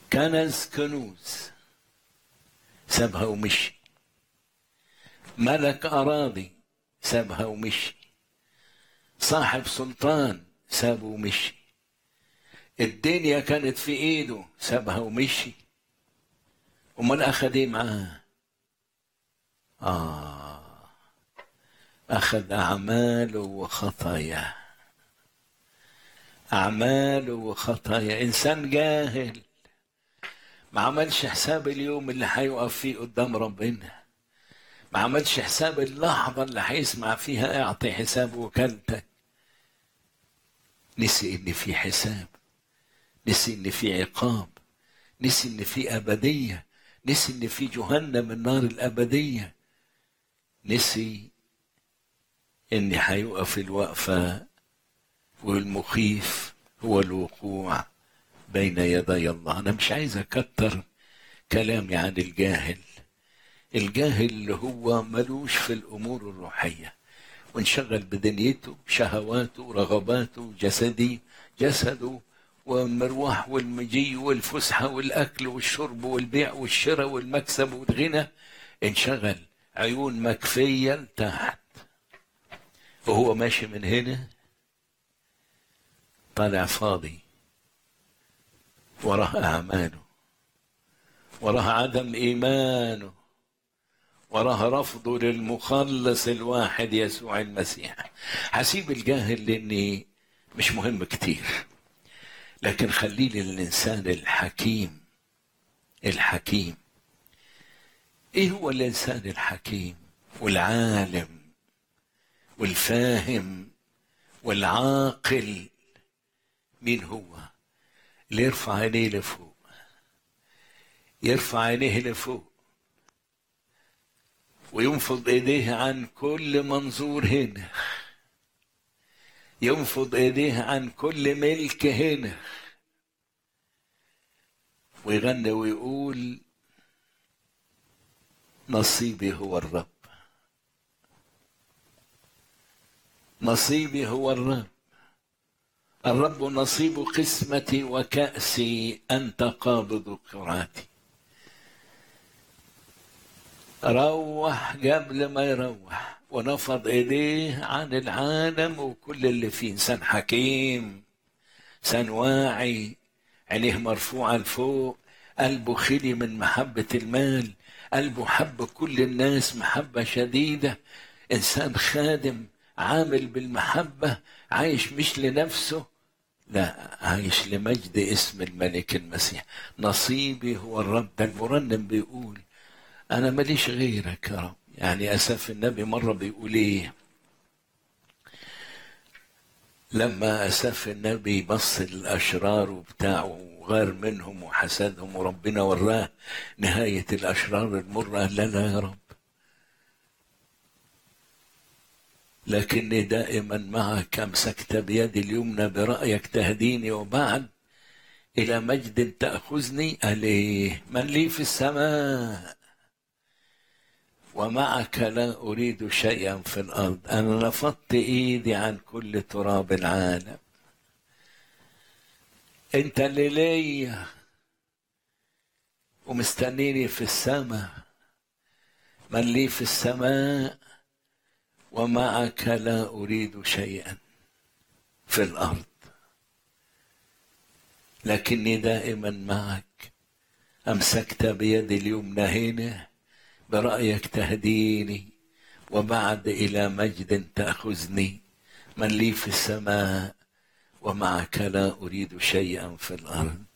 كنز كنوز سابها ومشي، ملك أراضي سابها ومشي، صاحب سلطان سابه ومشي، الدنيا كانت في ايده سابها ومشي. امال اخذ ايه معاه؟ اخذ اعماله وخطاياه. اعماله وخطاياه. انسان جاهل ما عملش حساب اليوم اللي هيقف فيه قدام ربنا، ما عملش حساب اللحظة اللي هيسمع فيها اعطي حساب وكالتك. نسي ان في حساب، نسي ان في عقاب، نسي ان في ابدية، نسي ان في جهنم النار الابدية، نسي ان هيقف الوقفة والمخيف هو الوقوع بين يدي الله. انا مش عايز اكتر كلامي عن الجاهل. الجاهل اللي هو ملوش في الامور الروحية وانشغل بدنيته شهواته رغباته جسده والمروح والمجي والفسحة والأكل والشرب والبيع والشراء والمكسب والغنى، انشغل عيون مكفية لتحت، وهو ماشي من هنا طالع فاضي، وراه أعماله، وراه عدم إيمانه، وراه رفضه للمخلص الواحد يسوع المسيح. هسيب الجاهل لأني مش مهم كتير، لكن خليه للإنسان الحكيم. الحكيم إيه هو الإنسان الحكيم والعالم والفاهم والعاقل؟ مين هو؟ اللي يرفع عينيه لفوق، يرفع عينيه لفوق وينفض ايديه عن كل منظور هنا، ينفض ايديه عن كل ملك هنا، ويغني ويقول نصيبي هو الرب، نصيبي هو الرب، الرب نصيب قسمتي وكأسي، أنت قابض قراتي. روح قبل ما يروح ونفض ايديه عن العالم وكل اللي فيه. انسان حكيم، انسان واعي، عينيه مرفوعة لفوق، قلبه خلي من محبة المال، قلبه حب كل الناس محبة شديدة، انسان خادم عامل بالمحبة، عايش مش لنفسه، لا عايش لمجد اسم الملك المسيح. نصيبي هو الرب. ده المرنم بيقول أنا ماليش غيرك يا رب. يعني أساف النبي مرة بيقول إيه لما أساف النبي بص الأشرار وبتاعه وغار منهم وحسدهم وربنا وراه نهاية الأشرار المرة، قال لا يا رب لكني دائما معك، أمسكت بيدي اليمنى برأيك تهديني، وبعد إلى مجد تأخذني. قال إيه؟ من لي في السماء ومعك لا أريد شيئا في الأرض. أنا نفضت إيدي عن كل تراب العالم، أنت اللي ليا ومستنيني في السماء. من لي في السماء ومعك لا أريد شيئا في الأرض، لكني دائما معك، أمسكت بيدي اليمنى هنا برأيك تهديني، وبعد إلى مجد تأخذني. من لي في السماء ومعك لا أريد شيئا في الأرض.